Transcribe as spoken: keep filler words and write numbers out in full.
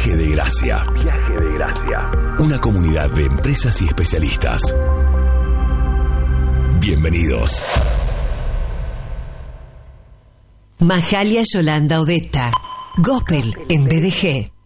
Viaje de Gracia. Viaje de Gracia. Una comunidad de empresas y especialistas. Bienvenidos. Mahalia Yolanda Odetta. Gospel en B D G.